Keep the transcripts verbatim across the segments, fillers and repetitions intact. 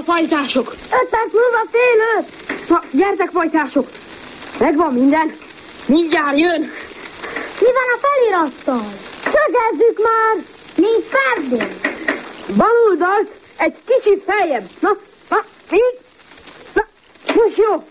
a pajtások? Öt perc múlva fél öt. Na, gyertek, pajtások. Megvan minden. Mindjárt jön. Mi van a felirattal? Szögezzük már. Nincs ferdén. Bal oldalt egy kicsit feljebb. Na, na, így. Na, most jó.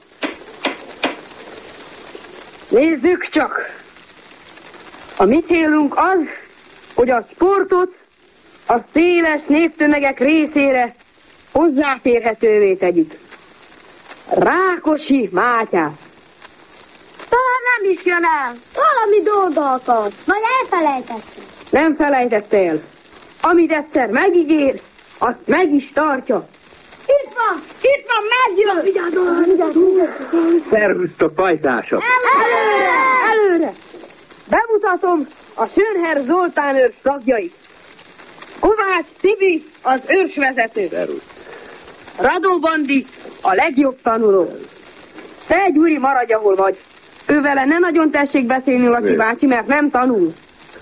Nézzük csak. A mi célunk az, hogy a sportot a széles néptömegek részére hozzáférhetővé tegyük. Rákosi Mátyás. Talán nem is jön el. Valami dolga akar. Vagy elfelejtettem. Nem felejtett el. Amit egyszer megígér, azt meg is tartja. Itt van! Itt van! Megjön! Vigyázzon! Vigyázzon! Szervusztok, pajtások! Előre! Előre! Bemutatom a Sönher Zoltán őrs tagjait. Kovács Tibi az őrsvezető. Szervusz. Radó Bandi a legjobb tanuló. Te, Gyuri, maradj, ahol vagy. Ővele ne nagyon tessék beszélni, Laci bácsi, mert nem tanul.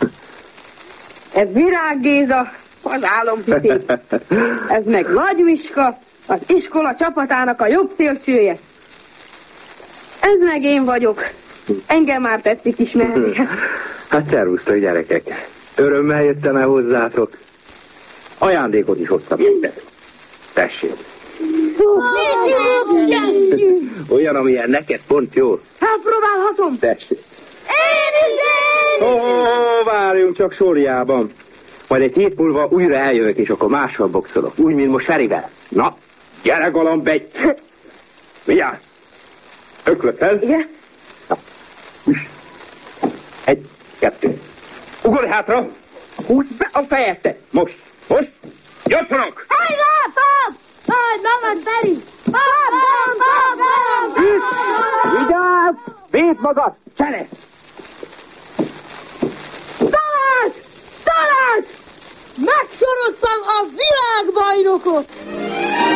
Ez Virág Géza, az álompiték. Ez meg Nagy Miska, az iskola csapatának a jobb szélsője. Ez meg én vagyok. Engem már tetszik ismerni. Hát szervusztok, gyerekek. Örömmel jöttem el hozzátok. Ajándékot is hoztam nektek. Tessék. Olyan, amilyen neked pont jó. Hát próbálhatom. Tessék. Én is, én! Ó, várjunk csak sorjában. Majd egy hét múlva újra eljövök, és akkor máshol boxolok. Úgy, mint most Ferivel. Na, gyere, galamb, egy. Vigyázz. Öklök fel. Igen? Na, üss. Egy, kettő. Ugorj hátra. Húzd be a fejedte. Most, most. Jöttenek. Hajrá, pap! Hajj, magad, Feri! Pap, pap, pap, pap! Üss. Vigyázz. Védd magad. Csele. Talács! Talács! Megsoroztam a világbajnokot!